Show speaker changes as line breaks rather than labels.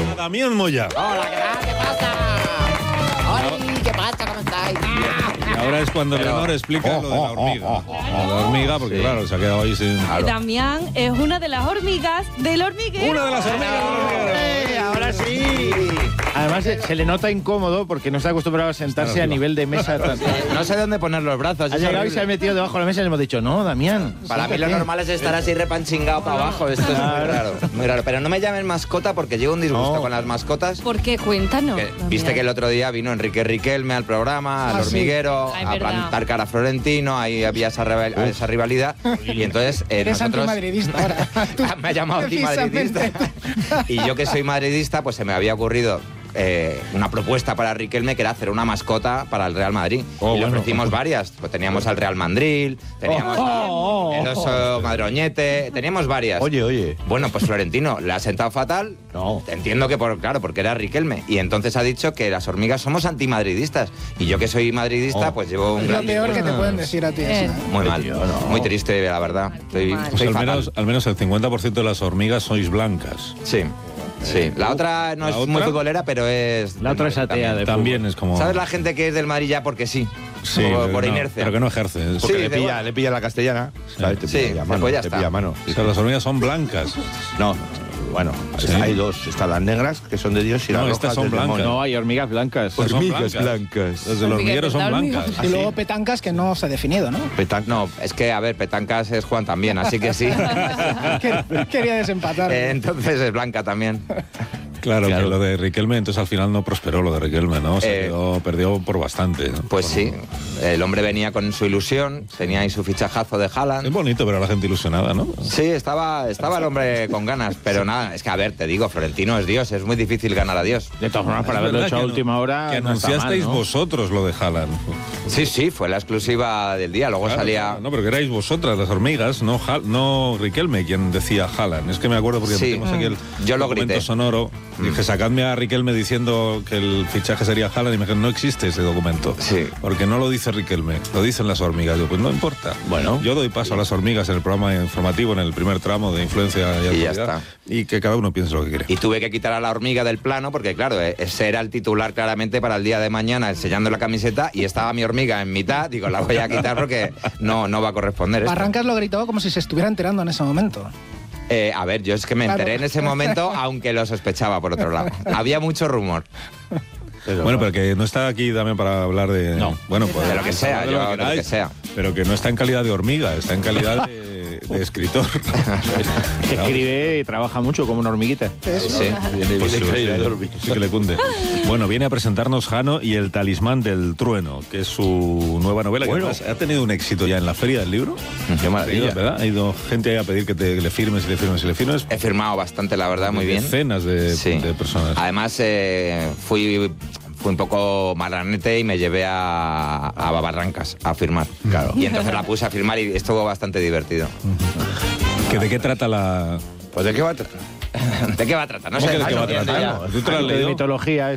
Damián Moya.
Hola, ¿qué tal? ¿Qué pasa? Hola, ¿qué pasa? ¿Cómo estáis?
Y ahora es cuando Leonor explica lo de la hormiga. La hormiga, porque claro, se ha quedado ahí sin...
Damián es una de las hormigas del hormiguero.
Una de las hormigas del hormiguero.
Ahora sí. Además se le nota incómodo porque no está acostumbrado a sentarse a nivel de mesa.
No sé dónde poner los brazos.
Ha llegado y se ha metido debajo de la mesa y le hemos dicho, no, Damián.
Para mí lo normal es estar así repanchingado para abajo. Esto es muy raro. Muy raro. Pero no me llamen mascota porque llevo un disgusto con las mascotas.
¿Por qué? Cuéntanos.
Viste que el otro día vino Enrique Riquelme al programa, al hormiguero,
Ay,
a
verdad.
plantar cara a Florentino, ahí había esa rivalidad. Y entonces
Eres
nosotros...
antimadridista ahora.
Me ha llamado antimadridista. Y yo que soy madridista, pues se me había ocurrido una propuesta para Riquelme que era hacer una mascota para el Real Madrid. Y le ofrecimos varias. Pues teníamos al Real Mandril, teníamos el oso madroñete, teníamos varias.
Oye.
Bueno, pues Florentino le ha sentado fatal.
No.
Entiendo que porque era Riquelme. Y entonces ha dicho que las hormigas somos antimadridistas. Y yo que soy madridista, pues llevo un
Es lo
gran
peor que te
disgusto.
pueden decir a ti. eso, ¿eh?
Muy mal. Muy triste, la verdad. Estoy
Pues
fatal.
al menos el 50% de las hormigas sois blancas.
Sí. Sí, la otra no
¿La
es muy
otra?
futbolera, pero es...
La otra es atea de
También es como...
¿Sabes la gente que es del Madrid ya porque sí?
Sí,
por
pero
inercia.
Pero que no ejerce.
Sí,
Porque
igual.
le pilla la castellana. ¿sabes? Te
Sí,
pilla a mano,
después ya
te
está.
pilla a mano.
O sea, las hormigas son blancas.
No, bueno,
Sí.
hay dos. Están las negras, que son de Dios, y las
No,
rojas
estas son
del
blancas.
demonio.
No, hay hormigas blancas.
Pues son
Hormigas blancas.
Las del hormiguero son
Hormigas,
blancas.
Y luego petancas que no se ha definido, ¿no?
No, es que, a ver, petancas es Juan también, así que sí.
Quería desempatar.
Entonces es blanca también.
Claro, que lo de Riquelme, entonces al final no prosperó lo de Riquelme, ¿no? Perdió por bastante. ¿no?
Pues sí, el hombre venía con su ilusión, tenía ahí su fichajazo de
Es
Haaland.
bonito ver a la gente ilusionada, ¿no?
Sí, estaba el hombre con ganas, pero nada, es que a ver, te digo, Florentino es Dios, es muy difícil ganar a Dios.
De todas formas, para
Es
haberlo
verdad
hecho a
que
última hora.
Que
no está
anunciasteis
mal, ¿no?
vosotros lo de Haaland.
Sí, fue la exclusiva del día, luego
Claro,
salía...
claro, no, pero que erais vosotras, las hormigas, no Riquelme, quien decía Haaland. Es que me acuerdo porque
Sí.
metimos aquí el
Yo lo
documento
grité.
sonoro. Dije, sacadme a Riquelme diciendo que el fichaje sería Haaland y me dijeron, no existe ese documento.
Sí.
Porque no lo dice Riquelme, lo dicen las hormigas. Yo, pues no importa.
Bueno.
Yo doy paso a las hormigas en el programa informativo, en el primer tramo de influencia y
Y ya
autoridad,
está.
y que cada uno piense lo que quiere.
Y tuve que quitar a la hormiga del plano porque, claro, ese era el titular claramente para el día de mañana, enseñando la camiseta, y estaba mi hormiga en mitad. Digo, la voy a quitar porque no va a corresponder esto.
Barrancas lo gritó como si se estuviera enterando en ese momento.
A ver, yo es que me
Claro.
enteré en ese momento, aunque lo sospechaba, por otro lado. Había mucho rumor.
Bueno, pero que no está aquí también para hablar de...
No.
Bueno, pues
De lo que sea,
de
yo de lo
queráis,
que sea.
Pero que no está en calidad de hormiga, está en calidad de escritor.
Que escribe y trabaja mucho como una hormiguita.
Sí.
Pues sí que le cunde. Bueno, viene a presentarnos Jano y el talismán del trueno, que es su nueva novela, que además ha tenido un éxito ya en la Feria del Libro.
Qué maravilla.
¿Verdad? Ha ido gente ahí a pedir que le firmes y le firmes y le firmes.
He firmado bastante, la verdad, muy bien.
Decenas de personas.
Además, fui un poco marranete y me llevé a Barrancas a firmar. Claro. Y entonces la puse a firmar y estuvo bastante divertido.
¿De qué trata la...?
Pues ¿de qué va a tratar?
¿De qué va a tratar? No
¿Cómo
sé.
que de qué va a
no entiendo
tratar?
ya.
¿Tú te lo has
De
leído?
mitología.